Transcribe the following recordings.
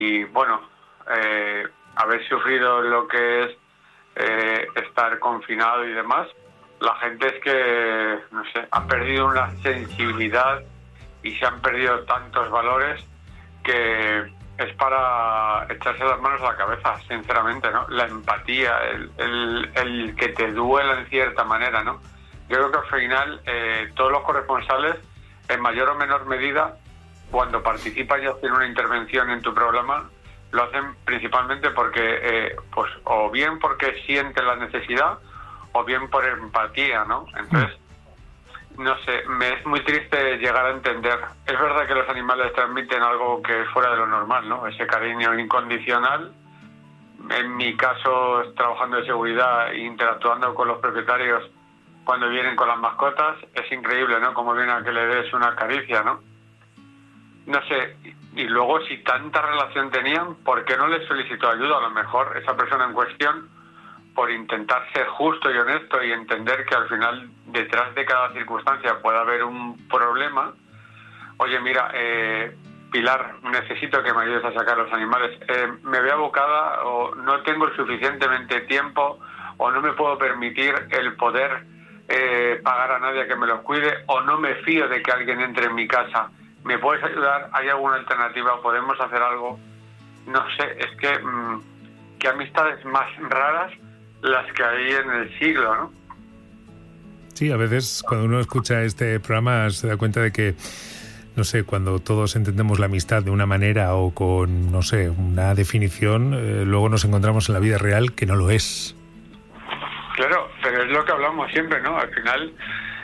y bueno, haber sufrido lo que es estar confinado y demás, la gente es que, no sé, ha perdido una sensibilidad y se han perdido tantos valores que es para echarse las manos a la cabeza, sinceramente, ¿no? La empatía, el que te duela en cierta manera, ¿no? Yo creo que al final todos los corresponsales, en mayor o menor medida, cuando participan y hacen una intervención en tu programa, lo hacen principalmente porque, pues, o bien porque sienten la necesidad, o bien por empatía, ¿no? Entonces, no sé, me es muy triste llegar a entender. Es verdad que los animales transmiten algo que es fuera de lo normal, ¿no? Ese cariño incondicional. En mi caso, trabajando de seguridad e interactuando con los propietarios cuando vienen con las mascotas, es increíble, ¿no? Como viene a que le des una caricia, ¿no? No sé, y luego si tanta relación tenían, ¿por qué no les solicitó ayuda? A lo mejor esa persona en cuestión, por intentar ser justo y honesto y entender que al final detrás de cada circunstancia puede haber un problema. Oye, mira, Pilar, necesito que me ayudes a sacar los animales. Me veo abocada o no tengo el suficientemente tiempo o no me puedo permitir el poder pagar a nadie que me los cuide o no me fío de que alguien entre en mi casa. ¿Me puedes ayudar? ¿Hay alguna alternativa? ¿Podemos hacer algo? No sé, es que qué amistades más raras las que hay en el siglo, ¿no? Sí, a veces cuando uno escucha este programa se da cuenta de que, no sé, cuando todos entendemos la amistad de una manera o con, no sé, una definición, luego nos encontramos en la vida real que no lo es. Claro, pero es lo que hablamos siempre, ¿no? Al final,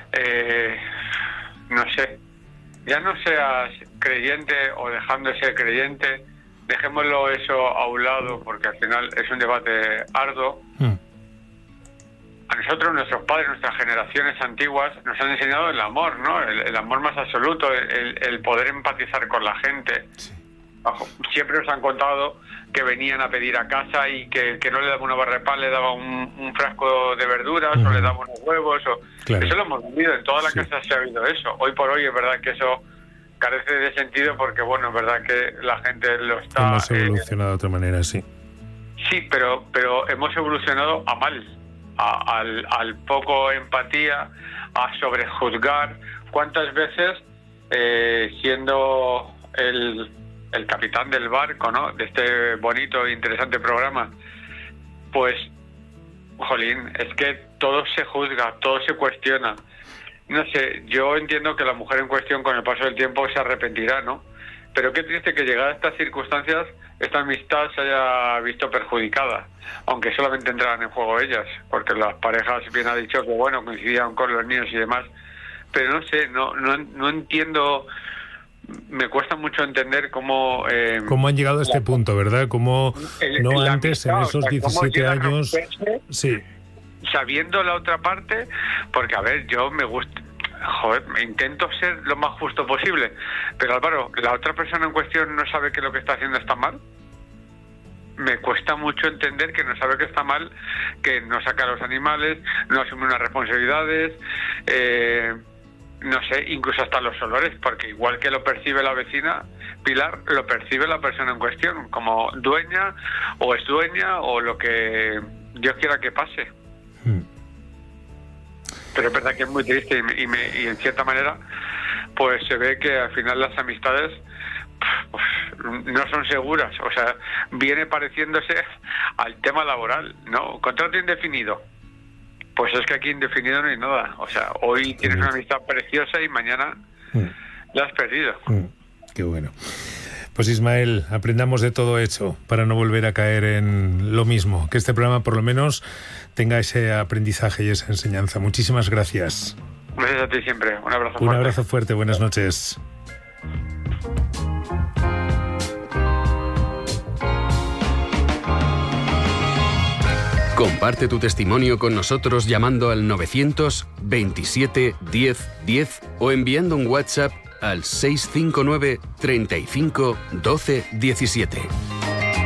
no sé, ya no seas creyente o dejando de ser creyente, dejémoslo eso a un lado porque al final es un debate arduo. A nosotros, nuestros padres, nuestras generaciones antiguas nos han enseñado el amor, ¿no? El amor más absoluto, el poder empatizar con la gente. Sí. Siempre nos han contado que venían a pedir a casa y que no le daba una barra de pan, le daba un frasco de verduras o le daba unos huevos. Claro. Eso lo hemos vivido, en toda la casa se ha habido eso. Hoy por hoy es verdad que eso carece de sentido porque, bueno, es verdad que la gente lo está... Hemos evolucionado de otra manera, sí. Sí, pero hemos evolucionado a mal. Al poco empatía, a sobrejuzgar. ¿Cuántas veces siendo el capitán del barco, ¿no?, de este bonito e interesante programa, pues, jolín, es que todo se juzga, todo se cuestiona. No sé, yo entiendo que la mujer en cuestión con el paso del tiempo se arrepentirá, ¿no? Pero qué triste que llegada a estas circunstancias esta amistad se haya visto perjudicada, aunque solamente entraran en juego ellas, porque las parejas bien ha dicho que bueno, coincidían con los niños y demás, pero no sé, no entiendo, me cuesta mucho entender cómo han llegado a este punto, ¿verdad? Cómo no antes, amistad, en esos 17 años, sí, sabiendo la otra parte, porque a ver, yo me gusta, joder, intento ser lo más justo posible, pero Álvaro, la otra persona en cuestión no sabe que lo que está haciendo está mal. Me cuesta mucho entender que no sabe que está mal, que no saca a los animales, no asume unas responsabilidades, no sé, incluso hasta los olores, porque igual que lo percibe la vecina Pilar, lo percibe la persona en cuestión como dueña o es dueña o lo que Dios quiera que pase. Pero es verdad que es muy triste y en cierta manera pues se ve que al final las amistades pues, no son seguras. O sea, viene pareciéndose al tema laboral, ¿no? Contrato indefinido. Pues es que aquí indefinido no hay nada. O sea, hoy tienes una amistad preciosa y mañana la has perdido. Qué bueno. Pues Ismael, aprendamos de todo hecho para no volver a caer en lo mismo. Que este programa por lo menos tenga ese aprendizaje y esa enseñanza. Muchísimas gracias. Gracias a ti siempre. Un abrazo fuerte. Un abrazo fuerte. Buenas noches. Comparte tu testimonio con nosotros llamando al 927 10 10 o enviando un WhatsApp al 659 35 12 17.